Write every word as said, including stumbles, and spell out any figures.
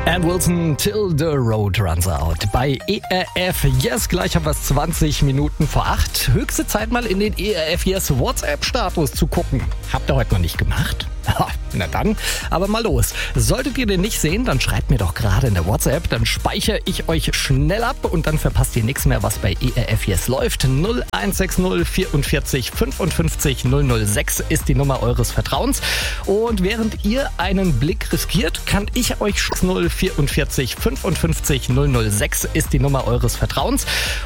And Wilson, Till the Road Runs Out. Bei E R F Yes, gleich haben wir es zwanzig Minuten vor acht. Höchste Zeit mal in den E R F Yes WhatsApp-Status zu gucken. Habt ihr heute noch nicht gemacht? Na dann, aber mal los. Solltet ihr den nicht sehen, dann schreibt mir doch gerade in der WhatsApp, dann speichere ich euch schnell ab und dann verpasst ihr nichts mehr, was bei E R F Yes läuft. null eins sechs null vierundvierzig fünfundfünfzig null null sechs ist die Nummer eures Vertrauens. Und während ihr einen Blick riskiert, kann ich euch null vierundvierzig fünfundfünfzig null null sechs ist die Nummer eures Vertrauens.